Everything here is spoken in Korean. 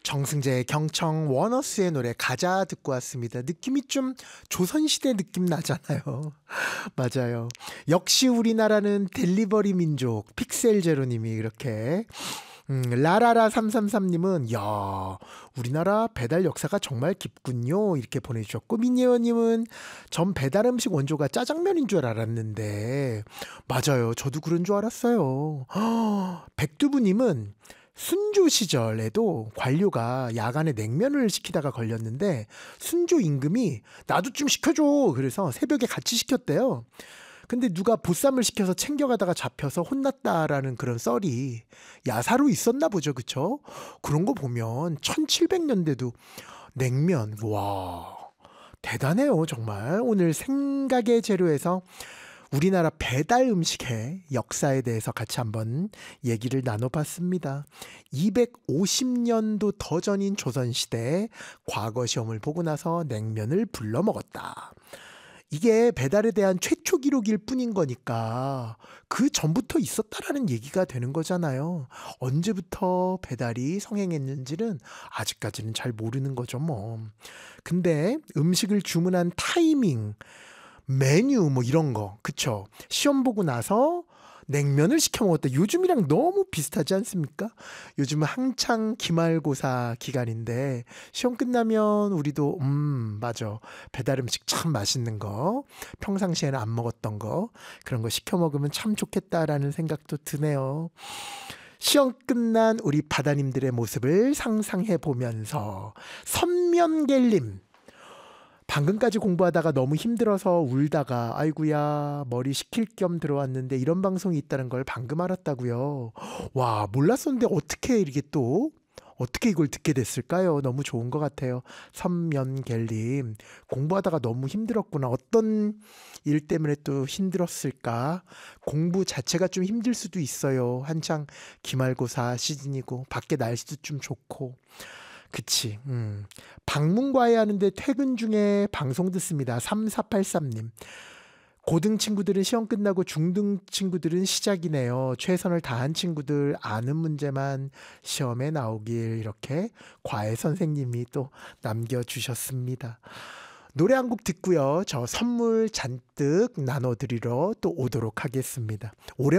정승재 경청 원어스의 노래 가자 듣고 왔습니다. 느낌이 좀 조선시대 느낌 나잖아요. 맞아요. 역시 우리나라는 델리버리 민족 픽셀제로님이 이렇게 라라라 333님은 야 우리나라 배달 역사가 정말 깊군요 이렇게 보내주셨고, 민예원님은 전 배달 음식 원조가 짜장면인 줄 알았는데 맞아요, 저도 그런 줄 알았어요. 백두부님은 순조 시절에도 관료가 야간에 냉면을 시키다가 걸렸는데 순조 임금이 나도 좀 시켜줘 그래서 새벽에 같이 시켰대요. 근데 누가 보쌈을 시켜서 챙겨가다가 잡혀서 혼났다라는 그런 썰이 야사로 있었나 보죠. 그쵸? 그런 거 보면 1700년대도 냉면, 와 대단해요 정말. 오늘 생각의 재료에서 우리나라 배달 음식의 역사에 대해서 같이 한번 얘기를 나눠봤습니다. 250년도 더 전인 조선시대 과거 시험을 보고 나서 냉면을 불러 먹었다. 이게 배달에 대한 최초 기록일 뿐인 거니까 그 전부터 있었다라는 얘기가 되는 거잖아요. 언제부터 배달이 성행했는지는 아직까지는 잘 모르는 거죠 뭐. 근데 음식을 주문한 타이밍, 메뉴 뭐 이런 거, 그쵸? 시험 보고 나서 냉면을 시켜 먹었다. 요즘이랑 너무 비슷하지 않습니까? 요즘은 한창 기말고사 기간인데 시험 끝나면 우리도 맞아, 배달 음식 참 맛있는 거, 평상시에는 안 먹었던 거, 그런 거 시켜 먹으면 참 좋겠다라는 생각도 드네요. 시험 끝난 우리 바다님들의 모습을 상상해 보면서 선면겔님, 방금까지 공부하다가 너무 힘들어서 울다가 아이고야 머리 식힐 겸 들어왔는데 이런 방송이 있다는 걸 방금 알았다고요. 와 몰랐었는데 어떻게 이렇게 또 어떻게 이걸 듣게 됐을까요? 너무 좋은 것 같아요. 선면겔님, 공부하다가 너무 힘들었구나. 어떤 일 때문에 또 힘들었을까? 공부 자체가 좀 힘들 수도 있어요. 한창 기말고사 시즌이고 밖에 날씨도 좀 좋고. 그치. 방문 과외하는데 퇴근 중에 방송 듣습니다. 3483님. 고등 친구들은 시험 끝나고 중등 친구들은 시작이네요. 최선을 다한 친구들 아는 문제만 시험에 나오길, 이렇게 과외 선생님이 또 남겨주셨습니다. 노래 한 곡 듣고요. 저 선물 잔뜩 나눠드리러 또 오도록 하겠습니다.